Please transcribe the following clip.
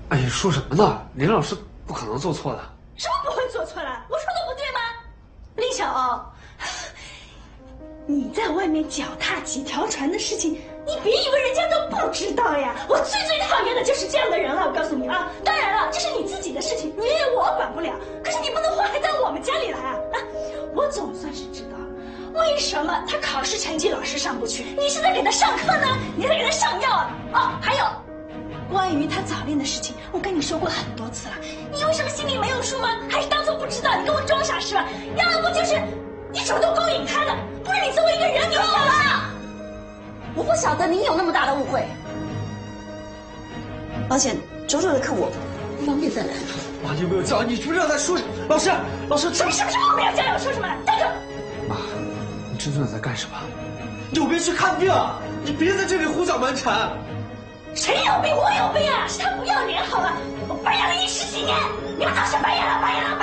哎呀，说什么呢？林老师不可能做错的。 什么不会做错了？我说的不对吗？林小欧，你在外面脚踏几条船的事情，你别以为人家都不知道呀！我最讨厌的就是这样的人了，我告诉你啊！当然了，这是你自己的事情，你我管不了。可是你不能祸害到我们家里来啊！我总算是知道为什么他考试成绩老是上不去。你是在给他上课呢，你在给他上药啊！哦，还有。关于他早恋的事情，我跟你说过很多次了，你为什么心里没有数吗？还是当做不知道？你跟我装傻是吧？要不就是你主动勾引他的，不然你作为一个人，你够了！ 我不晓得你有那么大的误会，而且周周的课我不方便再来。 妈，有没有叫你不知道在说什么？老师， 什么后面要叫要说什么？站住！ 妈，你真正在干什么？ 有病去看病，你别在这里胡搅蛮缠。 谁有病？我有病啊！是他不要脸好了，我扮演了10几年，你们早是扮演了。